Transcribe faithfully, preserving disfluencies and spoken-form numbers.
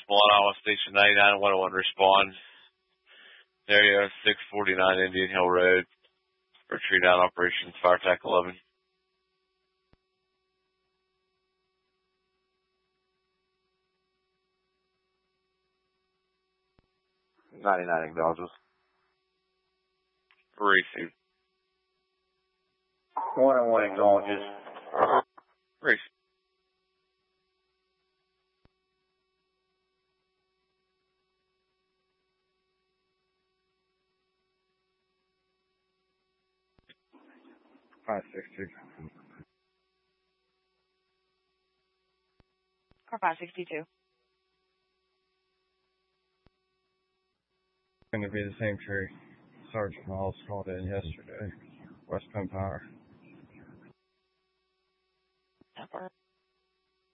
one, Iowa Station ninety-nine one oh one respond. Area six forty-nine Indian Hill Road for tree down operations, Fire Tac eleven. ninety-nine acknowledges. Received. one oh one acknowledges. Received. five sixty. Car five sixty-two. Going to be the same tree Sergeant Miles called in yesterday. West Penn Power. That works.